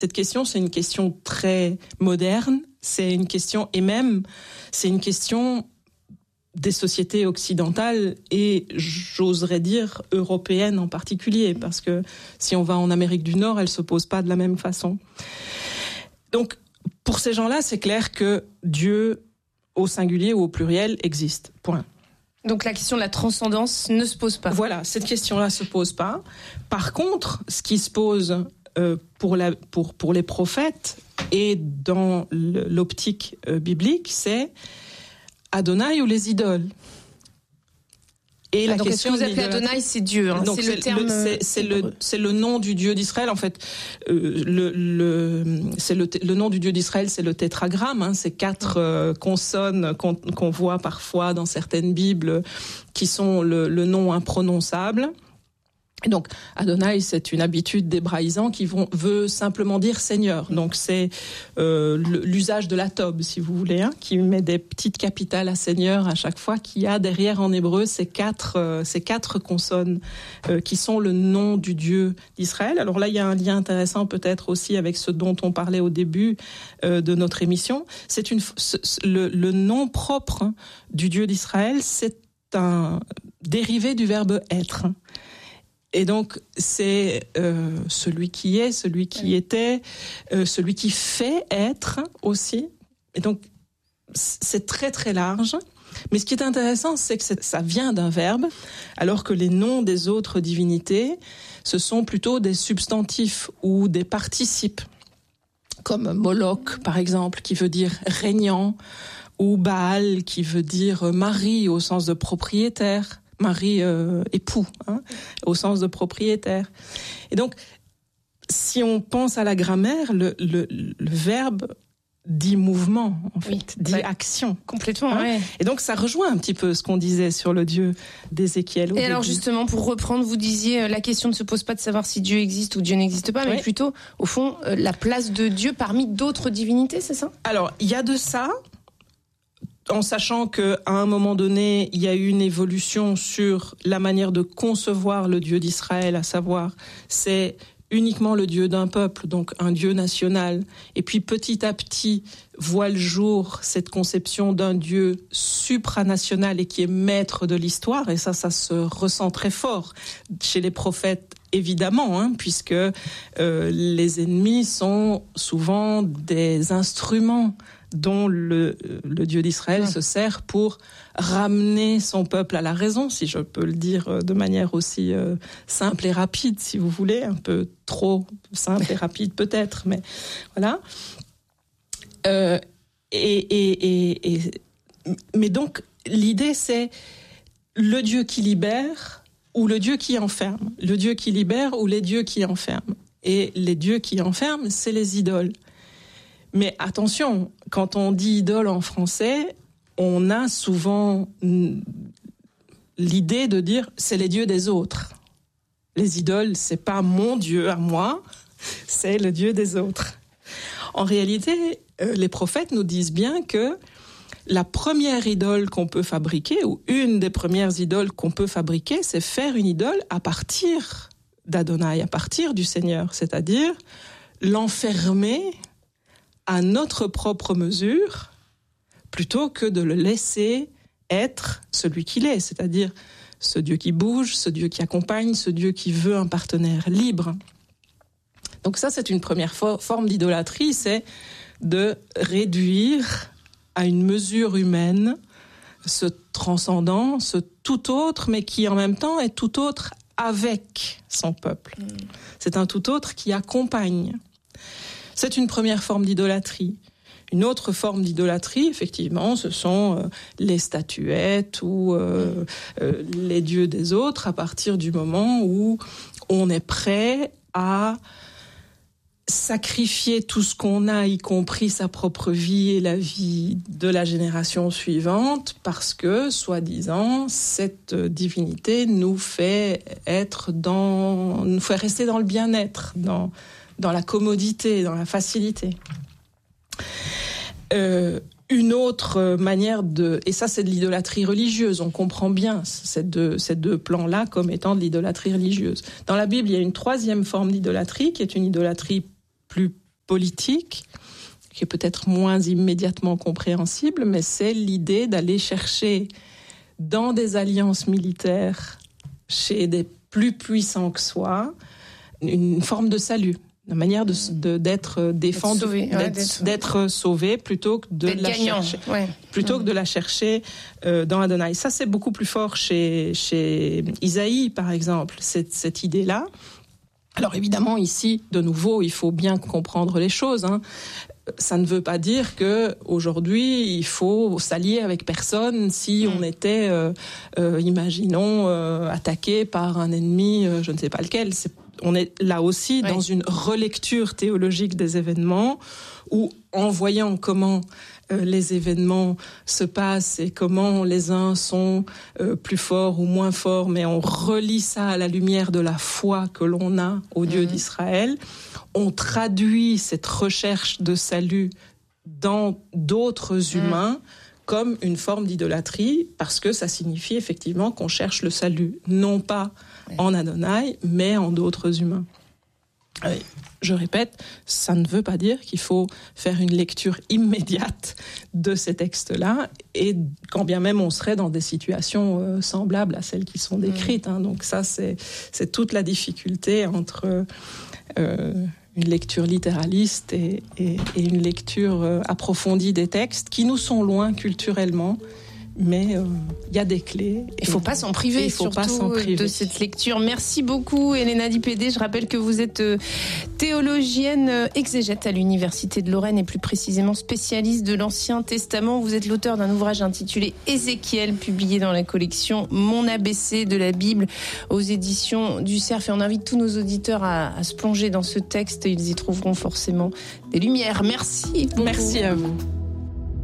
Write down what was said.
Cette question, c'est une question très moderne, c'est une question des sociétés occidentales et j'oserais dire européennes en particulier, parce que si on va en Amérique du Nord, elle se pose pas de la même façon. Donc, pour ces gens-là, c'est clair que Dieu, au singulier ou au pluriel, existe. Point. Donc la question de la transcendance ne se pose pas. Voilà, cette question-là se pose pas. Par contre, ce qui se pose pour les prophètes et dans l'optique biblique, c'est Adonai ou les idoles. Et la donc question est-ce que vous appelez Adonai, c'est Dieu, hein, donc c'est le terme. C'est le nom du Dieu d'Israël. En fait, le nom du Dieu d'Israël, c'est le tétragramme. Hein, c'est 4 consonnes qu'on voit parfois dans certaines Bibles, qui sont le nom imprononçable. Et donc, Adonai, c'est une habitude d'hébraïsant qui veut simplement dire Seigneur. Donc, c'est l'usage de la tobe, si vous voulez, hein, qui met des petites capitales à Seigneur à chaque fois, qui a derrière en hébreu ces quatre consonnes qui sont le nom du Dieu d'Israël. Alors là, il y a un lien intéressant peut-être aussi avec ce dont on parlait au début de notre émission. Le nom propre du Dieu d'Israël, c'est un dérivé du verbe être. Et donc, c'est celui qui est, celui qui était, celui qui fait être aussi. Et donc, c'est très très large. Mais ce qui est intéressant, c'est que ça vient d'un verbe, alors que les noms des autres divinités, ce sont plutôt des substantifs ou des participes, comme Moloch, par exemple, qui veut dire régnant, ou Baal, qui veut dire mari au sens de propriétaire. Mari époux, hein, au sens de propriétaire. Et donc, si on pense à la grammaire, le verbe dit mouvement, en fait, dit action. Complètement, hein. ouais. Et donc, ça rejoint un petit peu ce qu'on disait sur le Dieu d'Ézéchiel. Et alors, justement, pour reprendre, vous disiez, la question ne se pose pas de savoir si Dieu existe ou Dieu n'existe pas, mais plutôt, au fond, la place de Dieu parmi d'autres divinités, c'est ça ? Alors, il y a de ça, en sachant qu'à un moment donné, il y a eu une évolution sur la manière de concevoir le Dieu d'Israël, à savoir, c'est uniquement le Dieu d'un peuple, donc un Dieu national. Et puis petit à petit, voit le jour cette conception d'un Dieu supranational et qui est maître de l'histoire. Et ça se ressent très fort chez les prophètes, évidemment, hein, puisque les ennemis sont souvent des instruments dont le Dieu d'Israël se sert pour ramener son peuple à la raison, si je peux le dire de manière aussi simple et rapide, si vous voulez, un peu trop simple et rapide peut-être, mais voilà. Mais donc, l'idée, c'est le Dieu qui libère ou le Dieu qui enferme. Le Dieu qui libère ou les dieux qui enferment. Et les dieux qui enferment, c'est les idoles. Mais attention, quand on dit idole en français, on a souvent l'idée de dire c'est les dieux des autres. Les idoles, c'est pas mon Dieu à moi, c'est le Dieu des autres. En réalité, les prophètes nous disent bien que la première idole qu'on peut fabriquer, ou une des premières idoles qu'on peut fabriquer, c'est faire une idole à partir d'Adonai, à partir du Seigneur, c'est-à-dire l'enfermer à notre propre mesure, plutôt que de le laisser être celui qu'il est, c'est-à-dire ce Dieu qui bouge, ce Dieu qui accompagne, ce Dieu qui veut un partenaire libre. Donc ça, c'est une première forme d'idolâtrie, c'est de réduire à une mesure humaine ce transcendant, ce tout autre, mais qui en même temps est tout autre avec son peuple. C'est un tout autre qui accompagne. C'est une première forme d'idolâtrie. Une autre forme d'idolâtrie, effectivement, ce sont les statuettes ou les dieux des autres, à partir du moment où on est prêt à sacrifier tout ce qu'on a, y compris sa propre vie et la vie de la génération suivante, parce que, soi-disant, cette divinité nous fait rester dans le bien-être, dans la commodité, dans la facilité. Une autre manière et ça c'est de l'idolâtrie religieuse, on comprend bien ces deux plans-là comme étant de l'idolâtrie religieuse. Dans la Bible, il y a une troisième forme d'idolâtrie qui est une idolâtrie plus politique, qui est peut-être moins immédiatement compréhensible, mais c'est l'idée d'aller chercher dans des alliances militaires, chez des plus puissants que soi, une forme de salut, une manière d'être défendu, d'être sauvé plutôt que de la chercher, que de la chercher dans Adonai. Ça, c'est beaucoup plus fort chez Isaïe, par exemple, cette idée-là. Alors évidemment, ici, de nouveau, il faut bien comprendre les choses. Ça ne veut pas dire que aujourd'hui il faut s'allier avec personne si on était, imaginons, attaqué par un ennemi, je ne sais pas lequel. On est là aussi dans une relecture théologique des événements, où en voyant comment les événements se passent et comment les uns sont plus forts ou moins forts, mais on relie ça à la lumière de la foi que l'on a au Dieu d'Israël. On traduit cette recherche de salut dans d'autres humains comme une forme d'idolâtrie, parce que ça signifie effectivement qu'on cherche le salut, non pas en Adonai, mais en d'autres humains. Je répète, ça ne veut pas dire qu'il faut faire une lecture immédiate de ces textes-là, et quand bien même on serait dans des situations semblables à celles qui sont décrites. Donc ça, c'est toute la difficulté entre une lecture littéraliste et une lecture approfondie des textes qui nous sont loin culturellement. Mais il y a des clés. Il ne faut pas s'en priver, de cette lecture. Merci beaucoup, Elena Di Pede. Je rappelle que vous êtes théologienne exégète à l'Université de Lorraine et plus précisément spécialiste de l'Ancien Testament. Vous êtes l'auteur d'un ouvrage intitulé Ézéchiel, publié dans la collection Mon ABC de la Bible aux éditions du Cerf. Et on invite tous nos auditeurs à se plonger dans ce texte. Ils y trouveront forcément des lumières. Merci beaucoup. Merci à vous.